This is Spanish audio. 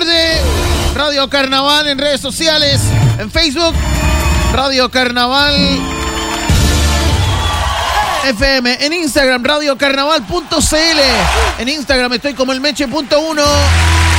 Recuerde, Radio Carnaval en redes sociales, en Facebook, Radio Carnaval FM, en Instagram, radiocarnaval.cl. En Instagram estoy como el Meche.1.